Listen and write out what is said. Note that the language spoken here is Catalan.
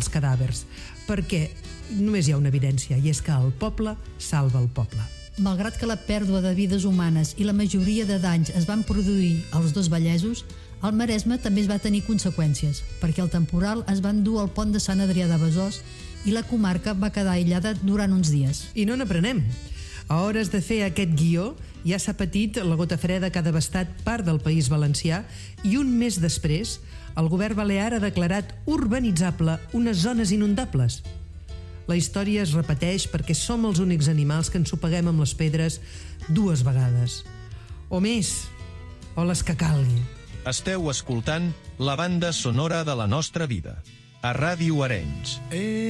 els cadàvers, perquè només hi ha una evidència, i és que el poble salva el poble. Malgrat que la pèrdua de vides humanes i la majoria de danys es van produir als dos Vallesos, al Maresme també es va tenir conseqüències, perquè el temporal es va endur al pont de Sant Adrià de Besòs i la comarca va quedar aïllada durant uns dies. I no n'aprenem. A hores de fer aquest guió ja s'ha patit la gota freda que ha devastat part del País Valencià i un mes després el govern balear ha declarat urbanitzable unes zones inundables. La història es repeteix perquè som els únics animals que ensopeguem amb les pedres 2 vegades. O més, o les que calgui. Esteu escoltant la banda sonora de la nostra vida, a Ràdio Arenys.